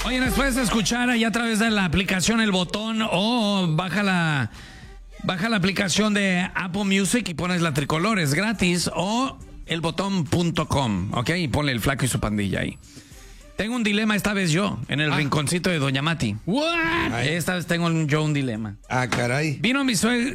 Oye, nos puedes escuchar ahí a través de la aplicación El Botón o baja la aplicación de Apple Music y pones la tricolor, es gratis, o elbotón.com, ¿ok? Y ponle el Flaco y su pandilla ahí. Tengo un dilema esta vez yo, en el rinconcito de Doña Mati. What? Esta vez tengo yo un dilema. Ah, caray. Vino mi suegra.